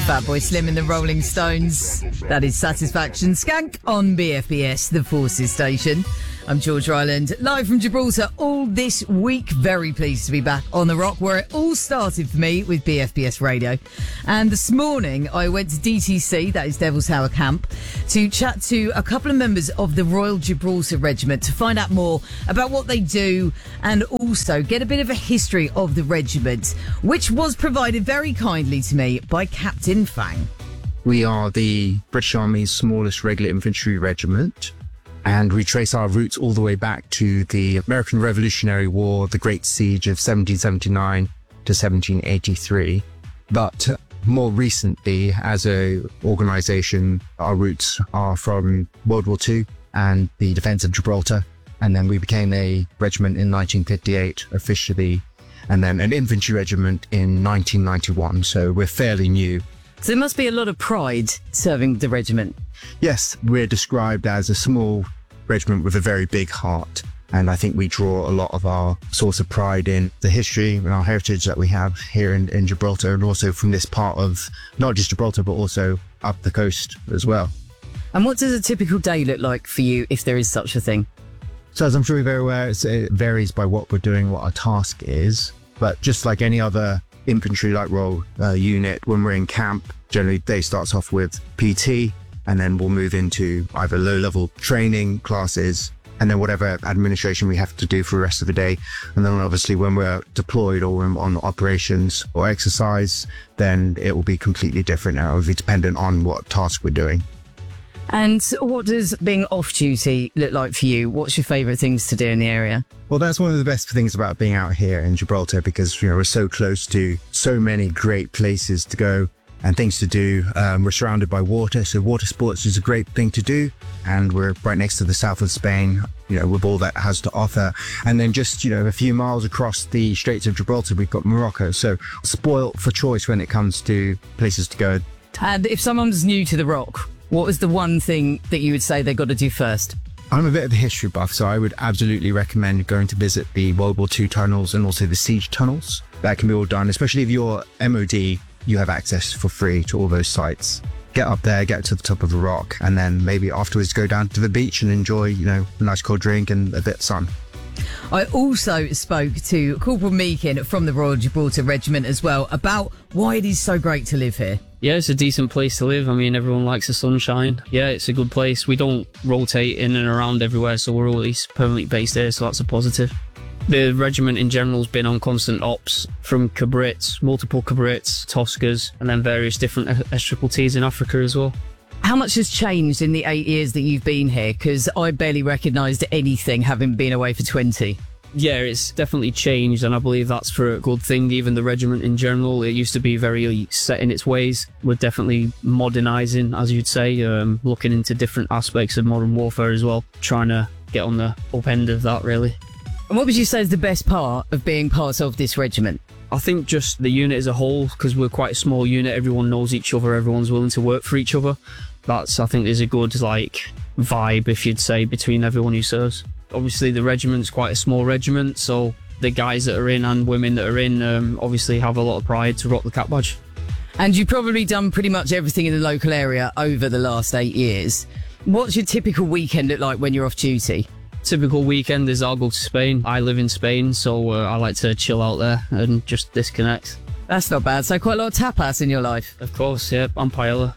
Fatboy Slim and the Rolling Stones. That is Satisfaction. Skank on BFBS, the Forces Station. I'm George Ryland, live from Gibraltar all this week. Very pleased to be back on The Rock, where it all started for me with BFBS Radio. And this morning, I went to DTC, that is Devil's Tower Camp, to chat to a couple of members of the Royal Gibraltar Regiment to find out more about what they do and also get a bit of a history of the regiment, which was provided very kindly to me by Captain Fang. We are the British Army's smallest regular infantry regiment, and we trace our roots all the way back to the American Revolutionary War, the Great Siege of 1779 to 1783. But more recently, as an organisation, our roots are from World War II and the defence of Gibraltar. And then we became a regiment in 1958 officially, and then an infantry regiment in 1991. So we're fairly new. So there must be a lot of pride serving the regiment. Yes, we're described as a small regiment with a very big heart. And I think we draw a lot of our source of pride in the history and our heritage that we have here in Gibraltar, and also from this part of not just Gibraltar, but also up the coast as well. And what does a typical day look like for you, if there is such a thing? So as I'm sure you're very aware, it varies by what we're doing, what our task is. But just like any other infantry-like role unit, when we're in camp, generally day starts off with PT, and then we'll move into either low-level training classes, and then whatever administration we have to do for the rest of the day. And then obviously when we're deployed or on operations or exercise, then it will be completely different now. It will be dependent on what task we're doing. And what does being off-duty look like for you? What's your favourite things to do in the area? Well, that's one of the best things about being out here in Gibraltar, because we're so close to so many great places to go and things to do. We're surrounded by water, so water sports is a great thing to do. And we're right next to the south of Spain, with all that it has to offer. And then just, a few miles across the Straits of Gibraltar, we've got Morocco. So spoilt for choice when it comes to places to go. And if someone's new to The Rock, what was the one thing that you would say they've got to do first? I'm a bit of a history buff, so I would absolutely recommend going to visit the World War II tunnels and also the siege tunnels. That can be all done, especially if you're MOD. You have access for free to all those sites. Get up there, get to the top of the rock, and then maybe afterwards go down to the beach and enjoy, a nice cold drink and a bit of sun. I also spoke to Corporal Meakin from the Royal Gibraltar Regiment as well about why it is so great to live here. Yeah, it's a decent place to live. I mean, everyone likes the sunshine. Yeah, it's a good place. We don't rotate in and around everywhere, so we're always permanently based here, so that's a positive. The regiment in general has been on constant ops from Cabrits, multiple Cabrits, Toscas, and then various different STTs in Africa as well. How much has changed in the 8 years that you've been here? Because I barely recognised anything, having been away for 20. Yeah, it's definitely changed, and I believe that's for a good thing. Even the regiment in general, it used to be very set in its ways. We're definitely modernising, as you'd say, looking into different aspects of modern warfare as well, trying to get on the up end of that, really. And what would you say is the best part of being part of this regiment? I think just the unit as a whole, because we're quite a small unit, everyone knows each other, everyone's willing to work for each other. That's, I think, there's a good, vibe, if you'd say, between everyone who serves. Obviously, the regiment's quite a small regiment, so the guys that are in and women that are in obviously have a lot of pride to rock the cap badge. And you've probably done pretty much everything in the local area over the last 8 years. What's your typical weekend look like when you're off duty? Typical weekend is I'll go to Spain. I live in Spain, so I like to chill out there and just disconnect. That's not bad. So quite a lot of tapas in your life. Of course, yeah, and paella.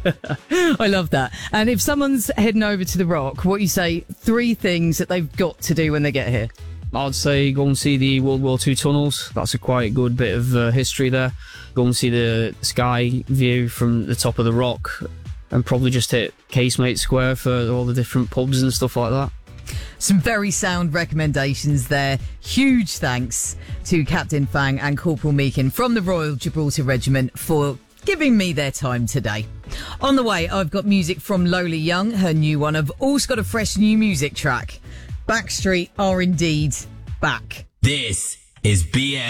I love that. And if someone's heading over to The Rock, what you say, 3 things that they've got to do when they get here? I'd say go and see the World War II tunnels. That's a quite good bit of history there. Go and see the sky view from the top of The Rock, and probably just hit Casemate Square for all the different pubs and stuff like that. Some very sound recommendations there. Huge thanks to Captain Fang and Corporal Meakin from the Royal Gibraltar Regiment for giving me their time today. On the way, I've got music from Lola Young, her new one. I've also got a fresh new music track. Backstreet are indeed back. This is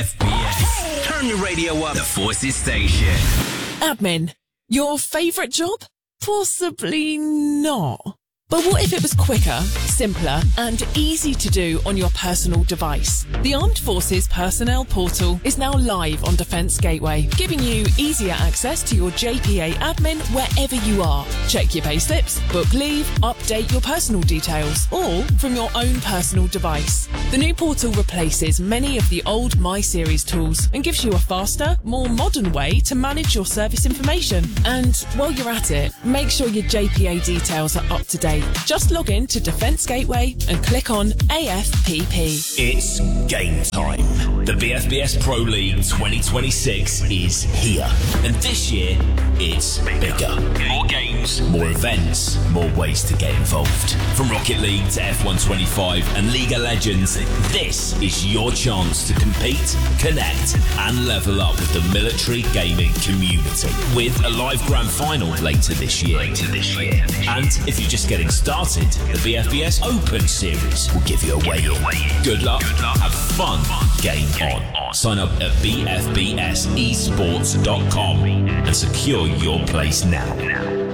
BFBS. Turn your radio up. The Forces Station. Admin, your favourite job? Possibly not. But what if it was quicker, simpler, and easy to do on your personal device? The Armed Forces Personnel Portal is now live on Defence Gateway, giving you easier access to your JPA admin wherever you are. Check your payslips, book leave, update your personal details, all from your own personal device. The new portal replaces many of the old My Series tools and gives you a faster, more modern way to manage your service information. And while you're at it, make sure your JPA details are up to date. Just log in to Defence Gateway and click on AFPP. It's game time. The BFBS Pro League 2026 is here. And this year, it's bigger. More games, more events, more ways to get involved. From Rocket League to F1 25 and League of Legends, this is your chance to compete, connect, and level up with the military gaming community. With a live grand final later this year. And if you're just getting started, the BFBS Open Series will give you a way in. Good luck, have fun, game on. Sign up at bfbsesports.com and secure your place now.